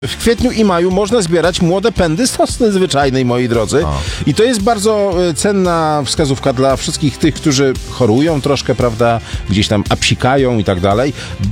W kwietniu i maju można zbierać młode pędy sosny zwyczajnej, moi drodzy. I to jest bardzo cenna wskazówka dla wszystkich tych, którzy chorują troszkę, prawda, gdzieś tam apsikają i tak dalej.